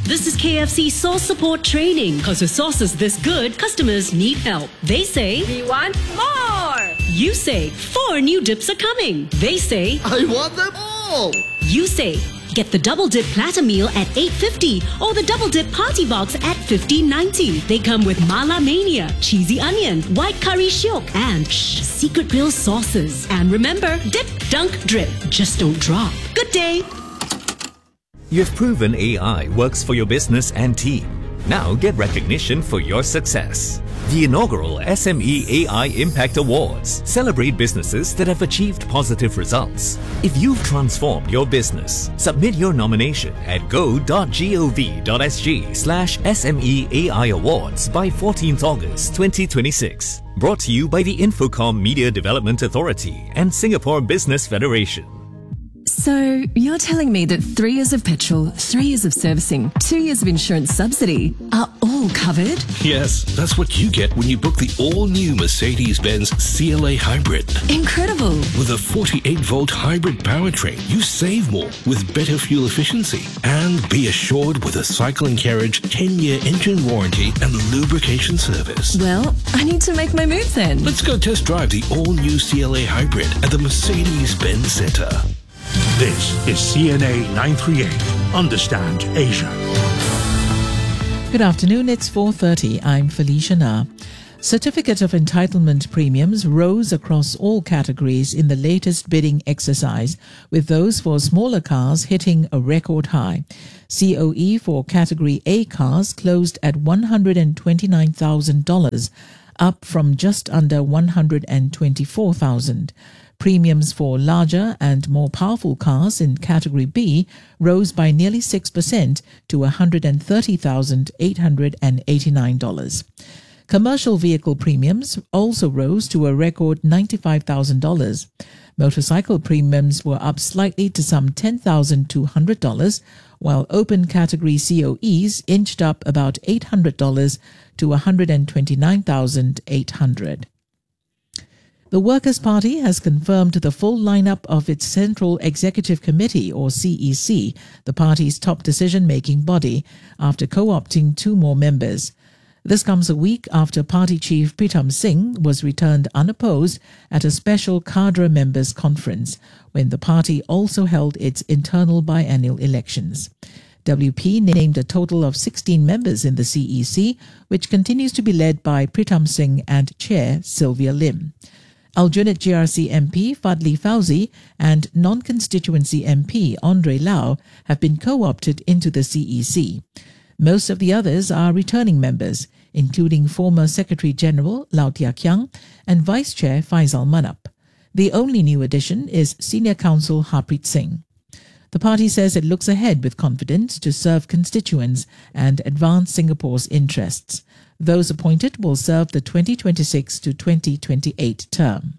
This is KFC sauce support training. Because with sauces this good, customers need help. They say, we want more. You say, 4 new dips are coming. They say, I want them all. You say, get the double dip platter meal at $8.50 or the double dip party box at $15.90. They come with Mala Mania, cheesy onion, white curry shiok, and secret grill sauces. And remember, dip, dunk, drip. Just don't drop. Good day. You've proven AI works for your business and team. Now get recognition for your success. The inaugural SME AI Impact Awards celebrate businesses that have achieved positive results. If you've transformed your business, submit your nomination at go.gov.sg/SME AI Awards by 14th August 2026. Brought to you by the Infocom Media Development Authority and Singapore Business Federation. So, you're telling me that 3 years of petrol, 3 years of servicing, 2 years of insurance subsidy are all covered? Yes, that's what you get when you book the all-new Mercedes-Benz CLA Hybrid. Incredible! With a 48-volt hybrid powertrain, you save more with better fuel efficiency. And be assured with a cycle and carriage 10-year engine warranty and lubrication service. Well, I need to make my move then. Let's go test drive the all-new CLA Hybrid at the Mercedes-Benz Centre. This is CNA 938. Understand Asia. Good afternoon, it's 4:30. I'm Felicia Na. Certificate of Entitlement premiums rose across all categories in the latest bidding exercise, with those for smaller cars hitting a record high. COE for Category A cars closed at $129,000, up from just under $124,000. Premiums for larger and more powerful cars in Category B rose by nearly 6% to $130,889. Commercial vehicle premiums also rose to a record $95,000. Motorcycle premiums were up slightly to some $10,200, while open category COEs inched up about $800 to $129,800. The Workers' Party has confirmed the full lineup of its Central Executive Committee, or CEC, the party's top decision-making body, after co-opting 2 more members. This comes a week after Party Chief Pritam Singh was returned unopposed at a special cadre members' conference, when the party also held its internal biennial elections. WP named a total of 16 members in the CEC, which continues to be led by Pritam Singh and Chair Sylvia Lim. Aljunied GRC MP Fadli Fauzi and non-constituency MP Andre Lau have been co-opted into the CEC. Most of the others are returning members, including former Secretary-General Lau Tia Kiang and Vice Chair Faisal Manap. The only new addition is Senior Counsel Harpreet Singh. The party says it looks ahead with confidence to serve constituents and advance Singapore's interests. Those appointed will serve the 2026 to 2028 term.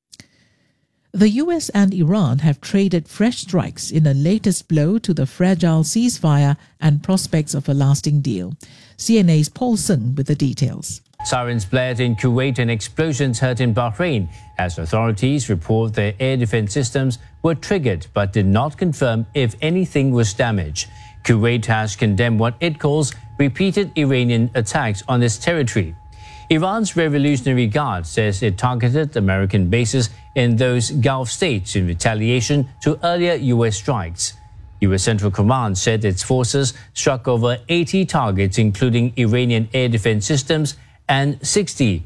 The US and Iran have traded fresh strikes in a latest blow to the fragile ceasefire and prospects of a lasting deal. CNA's Paul Sung with the details. Sirens blared in Kuwait and explosions heard in Bahrain as authorities report their air defense systems were triggered but did not confirm if anything was damaged. Kuwait has condemned what it calls repeated Iranian attacks on its territory. Iran's Revolutionary Guard says it targeted American bases in those Gulf states in retaliation to earlier U.S. strikes. U.S. Central Command said its forces struck over 80 targets, including Iranian air defense systems and 60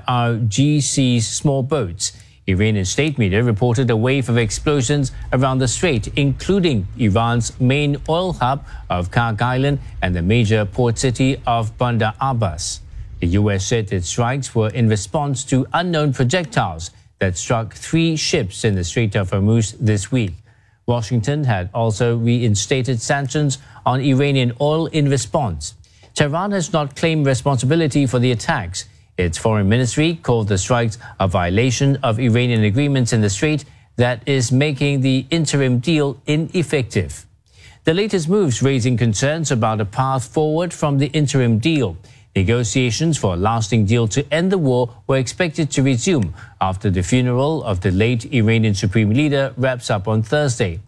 IRGC small boats. Iranian state media reported a wave of explosions around the strait, including Iran's main oil hub of Karg Island and the major port city of Bandar Abbas. The U.S. said its strikes were in response to unknown projectiles that struck 3 ships in the Strait of Hormuz this week. Washington had also reinstated sanctions on Iranian oil in response. Tehran has not claimed responsibility for the attacks. Its foreign ministry called the strikes a violation of Iranian agreements in the strait that is making the interim deal ineffective. The latest moves raising concerns about a path forward from the interim deal. Negotiations for a lasting deal to end the war were expected to resume after the funeral of the late Iranian Supreme Leader wraps up on Thursday.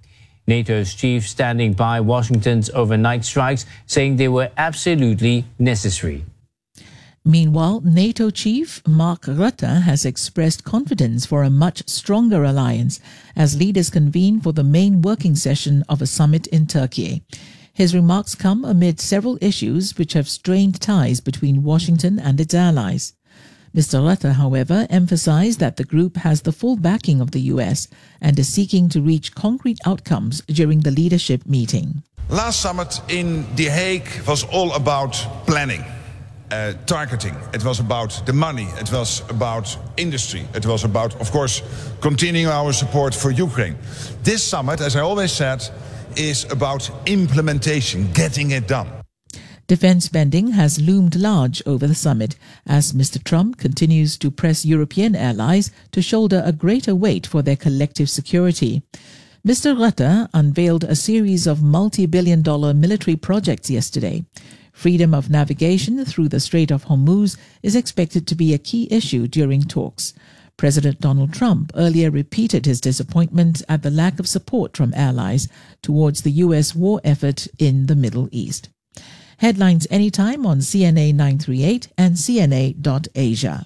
NATO's chief standing by Washington's overnight strikes, saying they were absolutely necessary. Meanwhile, NATO chief Mark Rutte has expressed confidence for a much stronger alliance as leaders convene for the main working session of a summit in Turkey. His remarks come amid several issues which have strained ties between Washington and its allies. Mr. Rutte, however, emphasized that the group has the full backing of the US and is seeking to reach concrete outcomes during the leadership meeting. Last summit in The Hague was all about planning. Targeting. It was about the money. It was about industry. It was about, of course, continuing our support for Ukraine. This summit, as I always said, is about implementation, getting it done. Defence spending has loomed large over the summit as Mr. Trump continues to press European allies to shoulder a greater weight for their collective security. Mr. Rutte unveiled a series of multi-billion-dollar military projects yesterday. Freedom of navigation through the Strait of Hormuz is expected to be a key issue during talks. President Donald Trump earlier repeated his disappointment at the lack of support from allies towards the U.S. war effort in the Middle East. Headlines anytime on CNA 938 and CNA.Asia.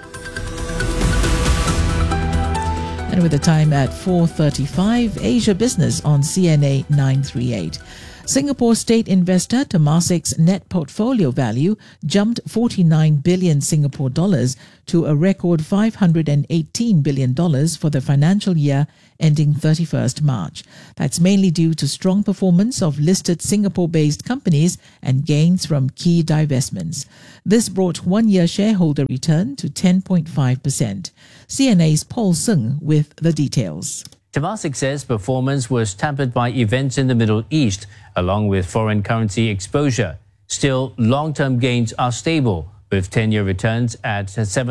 And with the time at 4:35, Asia Business on CNA 938. Singapore state investor Temasek's net portfolio value jumped 49 billion Singapore dollars to a record $518 billion for the financial year ending 31st March. That's mainly due to strong performance of listed Singapore-based companies and gains from key divestments. This brought one-year shareholder return to 10.5%. CNA's Paul Sung with the details. Temasek says performance was tempered by events in the Middle East, along with foreign currency exposure. Still, long-term gains are stable, with 10-year returns at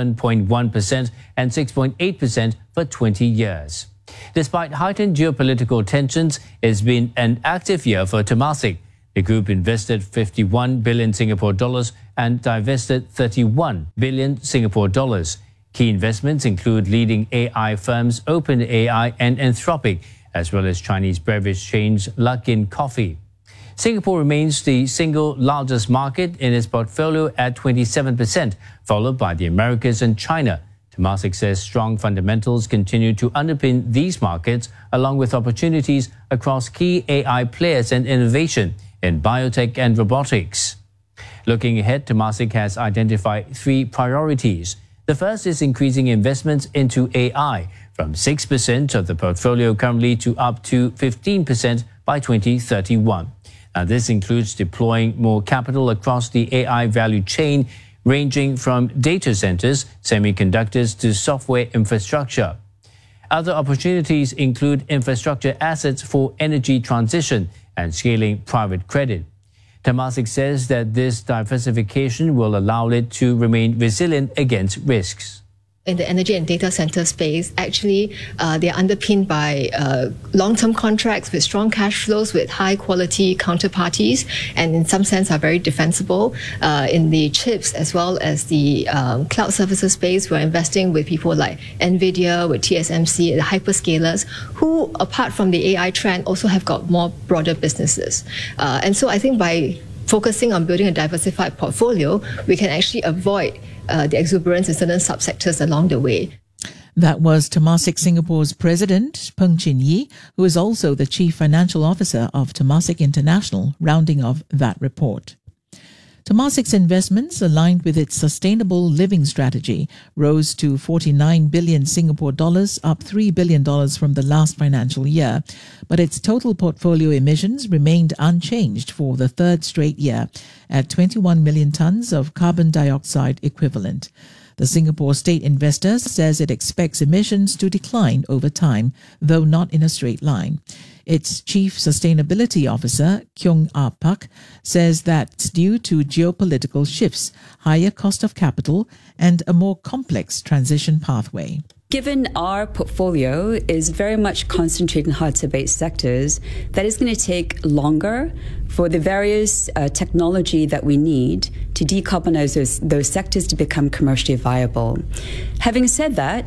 7.1% and 6.8% for 20 years. Despite heightened geopolitical tensions, it's been an active year for Temasek. The group invested 51 billion Singapore dollars and divested 31 billion Singapore dollars. Key investments include leading AI firms OpenAI and Anthropic, as well as Chinese beverage chains Luckin Coffee. Singapore remains the single largest market in its portfolio at 27%, followed by the Americas and China. Temasek says strong fundamentals continue to underpin these markets, along with opportunities across key AI players and innovation in biotech and robotics. Looking ahead, Temasek has identified 3 priorities. The first is increasing investments into AI from 6% of the portfolio currently to up to 15% by 2031. Now, this includes deploying more capital across the AI value chain, ranging from data centers, semiconductors to software infrastructure. Other opportunities include infrastructure assets for energy transition and scaling private credit. Temasek says that this diversification will allow it to remain resilient against risks. In the energy and data center space, actually, they are underpinned by long-term contracts with strong cash flows with high-quality counterparties, and in some sense are very defensible. In the chips as well as the cloud services space, we're investing with people like NVIDIA, with TSMC, the hyperscalers, who, apart from the AI trend, also have got more broader businesses. And so I think by focusing on building a diversified portfolio, we can actually avoid the exuberance in certain subsectors along the way. That was Temasek Singapore's president, Peng Chin Yee, who is also the chief financial officer of Temasek International, rounding off that report. Temasek's investments, aligned with its sustainable living strategy, rose to 49 billion Singapore dollars, up $3 billion from the last financial year. But its total portfolio emissions remained unchanged for the third straight year at 21 million tons of carbon dioxide equivalent. The Singapore state investor says it expects emissions to decline over time, though not in a straight line. Its chief sustainability officer, Kyung Ah Pak, says that's due to geopolitical shifts, higher cost of capital, and a more complex transition pathway. Given our portfolio is very much concentrated in hard-to-abate sectors, that is going to take longer for the various technology that we need to decarbonize those sectors to become commercially viable. Having said that,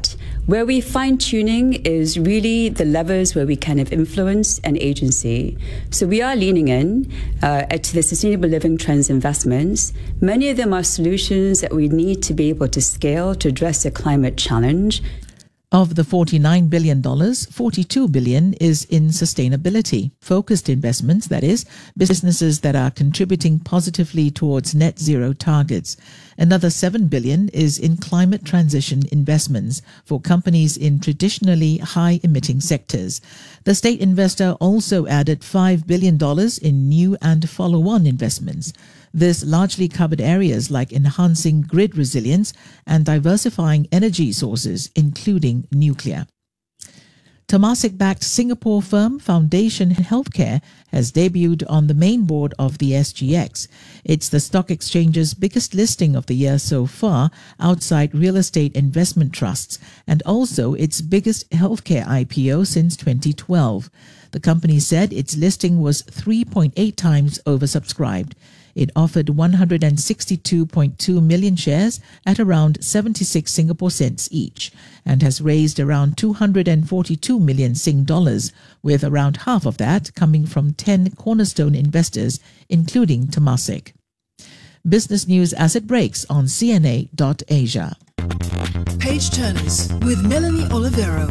Where we fine-tuning is really the levers where we can have influence and agency. So we are leaning in to the sustainable living trends investments. Many of them are solutions that we need to be able to scale to address the climate challenge. Of the $49 billion, $42 billion is in sustainability, focused investments, that is, businesses that are contributing positively towards net zero targets. Another $7 billion is in climate transition investments for companies in traditionally high-emitting sectors. The state investor also added $5 billion in new and follow-on investments. This largely covered areas like enhancing grid resilience and diversifying energy sources, including nuclear. Temasek-backed Singapore firm Foundation Healthcare has debuted on the main board of the SGX. It's the stock exchange's biggest listing of the year so far outside real estate investment trusts, and also its biggest healthcare IPO since 2012. The company said its listing was 3.8 times oversubscribed. It offered 162.2 million shares at around 76 Singapore cents each and has raised around 242 million Sing dollars, with around half of that coming from 10 cornerstone investors, including Temasek. Business news as it breaks on CNA.Asia. Page Turners with Melanie Olivero.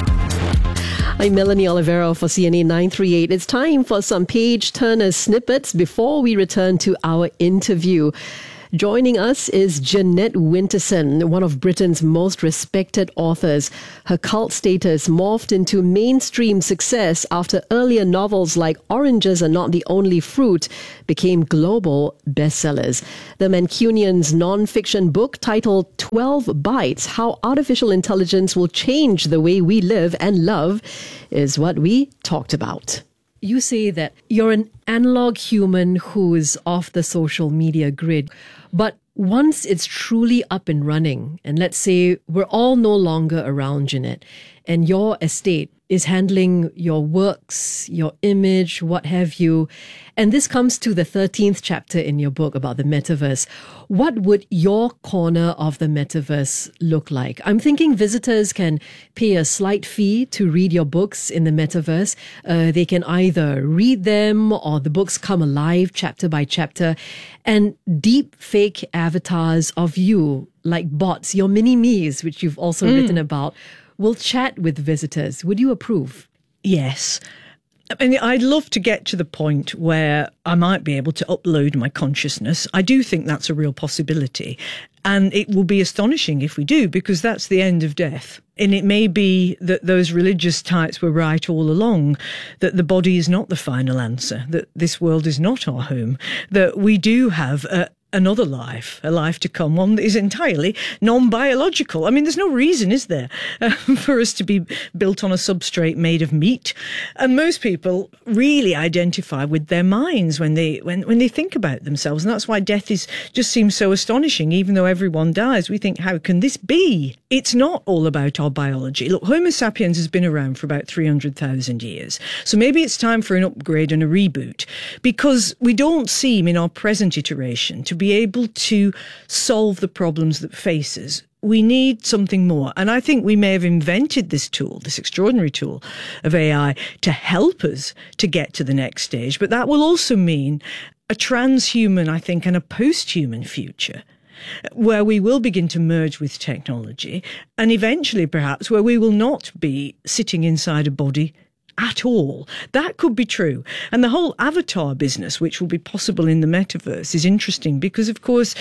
I'm Melanie Olivero for CNA 938. It's time for some Page Turner snippets before we return to our interview. Joining us is Jeanette Winterson, one of Britain's most respected authors. Her cult status morphed into mainstream success after earlier novels like Oranges Are Not the Only Fruit became global bestsellers. The Mancunian's non-fiction book titled 12 Bites, How Artificial Intelligence Will Change the Way We Live and Love, is what we talked about. You say that you're an analog human who is off the social media grid. But once it's truly up and running, and let's say we're all no longer around, Jeanette, and your estate is handling your works, your image, what have you, and this comes to the 13th chapter in your book about the metaverse. What would your corner of the metaverse look like? I'm thinking visitors can pay a slight fee to read your books in the metaverse. They can either read them or the books come alive chapter by chapter. And deep fake avatars of you, like bots, your mini-me's, which you've also written about, will chat with visitors. Would you approve? Yes. I mean, I'd love to get to the point where I might be able to upload my consciousness. I do think that's a real possibility. And it will be astonishing if we do, because that's the end of death. And it may be that those religious types were right all along, that the body is not the final answer, that this world is not our home, that we do have another life, a life to come, one that is entirely non-biological. I mean, there's no reason, is there, for us to be built on a substrate made of meat? And most people really identify with their minds when they think about themselves. And that's why death just seems so astonishing. Even though everyone dies, we think, how can this be? It's not all about our biology. Look, Homo sapiens has been around for about 300,000 years. So maybe it's time for an upgrade and a reboot, because we don't seem in our present iteration to be able to solve the problems that face us. We need something more. And I think we may have invented this tool, this extraordinary tool of AI, to help us to get to the next stage. But that will also mean a transhuman, I think, and a post-human future, where we will begin to merge with technology, and eventually perhaps where we will not be sitting inside a body at all. That could be true. And the whole avatar business, which will be possible in the metaverse, is interesting because, of course,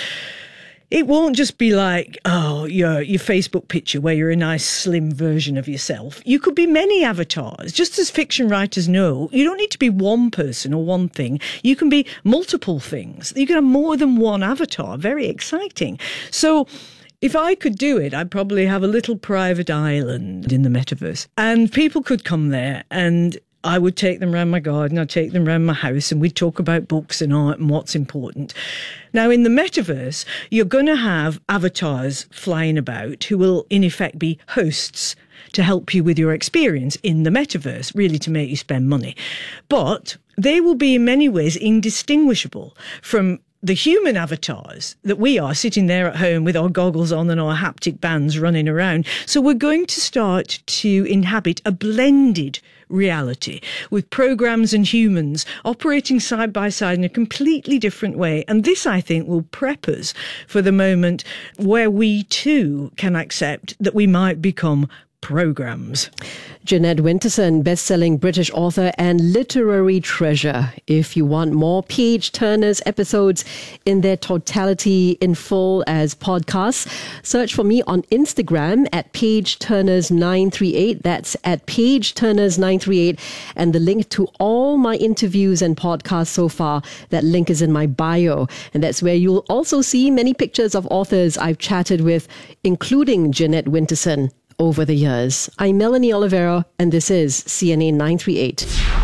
it won't just be like, your Facebook picture where you're a nice slim version of yourself. You could be many avatars. Just as fiction writers know, you don't need to be one person or one thing. You can be multiple things. You can have more than one avatar. Very exciting. So if I could do it, I'd probably have a little private island in the metaverse. And people could come there and I would take them around my garden, I'd take them around my house, and we'd talk about books and art and what's important. Now, in the metaverse, you're going to have avatars flying about who will, in effect, be hosts to help you with your experience in the metaverse, really to make you spend money. But they will be in many ways indistinguishable from the human avatars that we are sitting there at home with our goggles on and our haptic bands running around. So we're going to start to inhabit a blended reality with programs and humans operating side by side in a completely different way. And this, I think, will prep us for the moment where we too can accept that we might become programs. Jeanette Winterson, best-selling British author and literary treasure. If you want more Page Turners episodes in their totality in full as podcasts, search for me on Instagram at Page Turners 938. That's at Page Turners 938. And the link to all my interviews and podcasts so far, that link is in my bio. And that's where you'll also see many pictures of authors I've chatted with, including Jeanette Winterson, over the years. I'm Melanie Olivero, and this is CNA 938.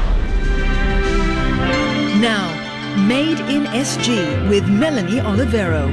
Now, Made in SG with Melanie Olivero.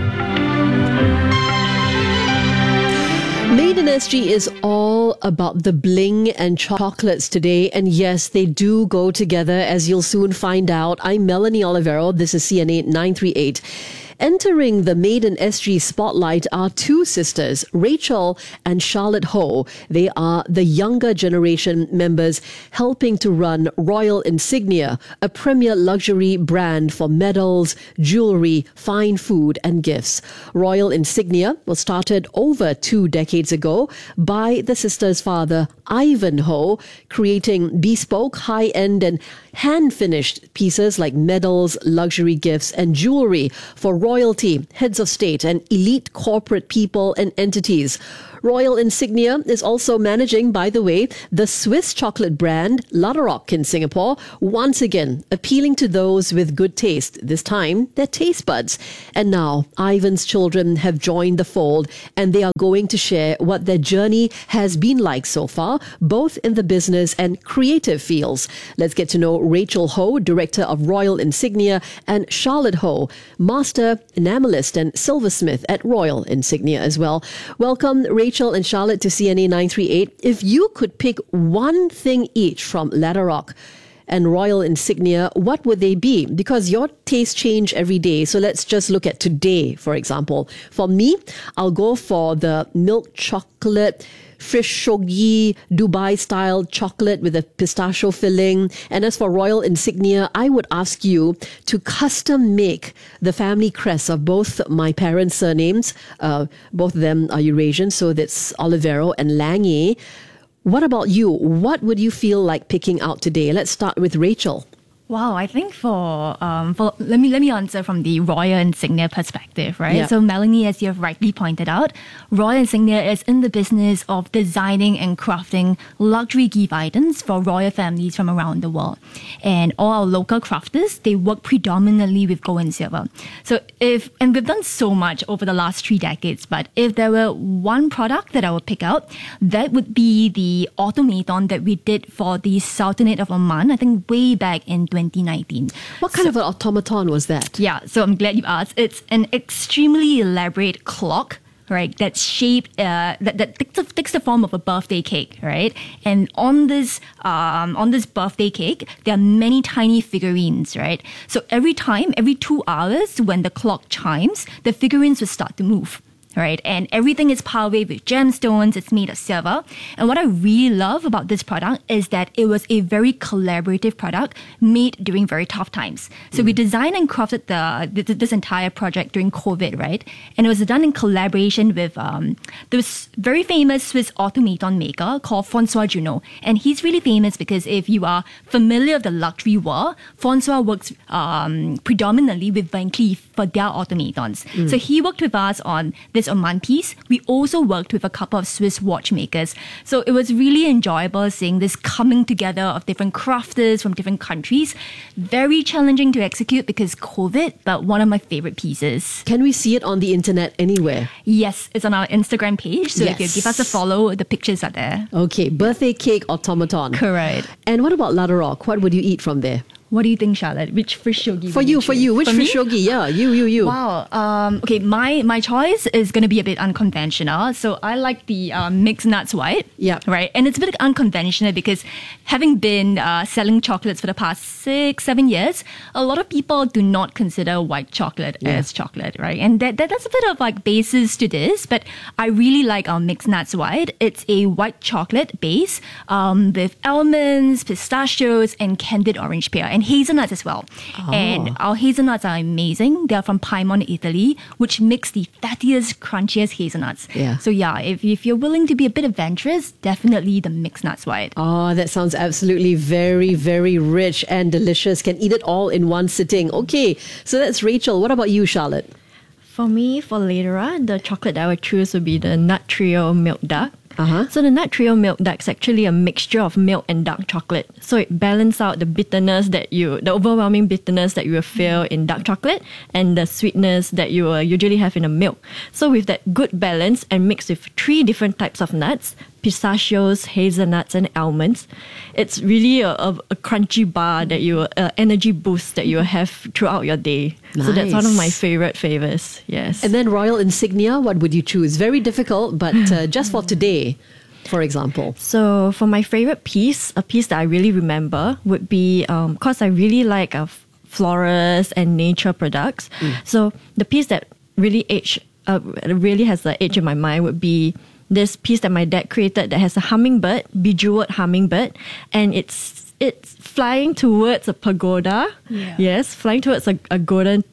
Made in SG is all about the bling and chocolates today. And yes, they do go together, as you'll soon find out. I'm Melanie Olivero. This is CNA 938. Entering the Made in SG spotlight are two sisters, Rachel and Charlotte Ho. They are the younger generation members helping to run Royal Insignia, a premier luxury brand for medals, jewelry, fine food and gifts. Royal Insignia was started over 2 decades ago by the sisters' father, Ivan Ho, creating bespoke, high-end and hand-finished pieces like medals, luxury gifts and jewelry for royalty, heads of state and elite corporate people and entities. Royal Insignia is also managing, by the way, the Swiss chocolate brand Läderach in Singapore, once again appealing to those with good taste, this time their taste buds. And now Ivan's children have joined the fold, and they are going to share what their journey has been like so far, both in the business and creative fields. Let's get to know Rachel Ho, Director of Royal Insignia, and Charlotte Ho, Master Enamelist and Silversmith at Royal Insignia as well. Welcome, Rachel and Charlotte, to CNA 938. If you could pick one thing each from Läderach and Royal Insignia, what would they be? Because your tastes change every day. So let's just look at today, for example. For me, I'll go for the milk chocolate, fish shogi, Dubai-style chocolate with a pistachio filling. And as for Royal Insignia, I would ask you to custom make the family crest of both my parents' surnames. Both of them are Eurasian, so that's Olivero and Lange. What about you? What would you feel like picking out today? Let's start with Rachel. Wow, I think for let me answer from the Royal Insignia perspective, right? Yeah. So Melanie, as you have rightly pointed out, Royal Insignia is in the business of designing and crafting luxury gift items for royal families from around the world. And all our local crafters, they work predominantly with gold and silver. So and we've done so much over the last 3 decades, but if there were one product that I would pick out, that would be the automaton that we did for the Sultanate of Oman, I think way back in 2019. What kind of an automaton was that? Yeah, so I'm glad you asked. It's an extremely elaborate clock, right, that's shaped, that takes the form of a birthday cake, right? And on this birthday cake, there are many tiny figurines, right? So every 2 hours, when the clock chimes, the figurines will start to move. Right, and everything is powered with gemstones. It's made of silver. And what I really love about this product is that it was a very collaborative product made during very tough times. So we designed and crafted this entire project during COVID, right? And it was done in collaboration with this very famous Swiss automaton maker called François Junot. And he's really famous because if you are familiar with the luxury world, François works predominantly with Van Cleef for their automatons. So he worked with us on this Oman piece. We also worked with a couple of Swiss watchmakers. So it was really enjoyable seeing this coming together of different crafters from different countries. Very challenging to execute because COVID, but one of my favorite pieces. Can we see it on the internet anywhere? Yes, it's on our Instagram page. So if you give us a follow, the pictures are there. Okay, birthday cake automaton. Correct. And what about Läderach? What would you eat from there? What do you think, Charlotte? Which fish shogi? For you, which fish shogi? Yeah, you. Wow. Okay, my choice is going to be a bit unconventional. So I like the mixed nuts white. Yeah. Right. And it's a bit unconventional because having been selling chocolates for the past 6-7 years, a lot of people do not consider white chocolate as chocolate, right? And that's a bit of like basis to this, but I really like our mixed nuts white. It's a white chocolate base with almonds, pistachios, and candied orange peel. And hazelnuts as well. Oh. And our hazelnuts are amazing. They're from Piedmont, Italy, which makes the fattiest, crunchiest hazelnuts. Yeah. So yeah, if you're willing to be a bit adventurous, definitely the mixed nuts white. Oh, that sounds absolutely very, very rich and delicious. Can eat it all in one sitting. Okay, so that's Rachel. What about you, Charlotte? For me, for later on, the chocolate that I would choose would be the Nut Trio Milk Dark. So the Nut Trio Milk Dark is actually a mixture of milk and dark chocolate. So it balances out the bitterness the overwhelming bitterness that you will feel in dark chocolate and the sweetness that you will usually have in a milk. So with that good balance and mixed with 3 different types of nuts, pistachios, hazelnuts, and almonds, it's really a crunchy bar that you energy boost that you will have throughout your day. Nice. So that's one of my favorite flavors. Yes. And then Royal Insignia, what would you choose? Very difficult, but just for today, for example. So for my favorite piece, a piece that I really remember would be, because I really like florist and nature products. So the piece that really really has the edge in my mind would be this piece that my dad created that has a hummingbird, bejeweled hummingbird, and it's flying towards a pagoda. Yeah. Yes, flying towards a golden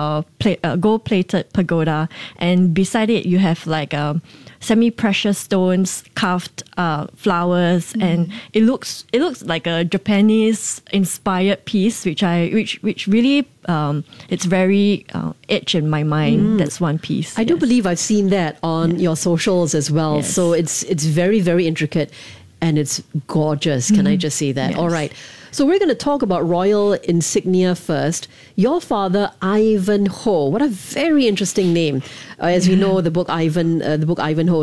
gold-plated pagoda, and beside it you have like semi-precious stones, carved flowers, and it looks like a Japanese-inspired piece, which really it's very etched in my mind. That's one piece. I do believe I've seen that on your socials as well. Yes. So it's very, very intricate and it's gorgeous. Can I just say that? Yes. All right. So we're going to talk about Royal Insignia first. Your father, Ivanhoe. What a very interesting name. As we know, the book Ivanhoe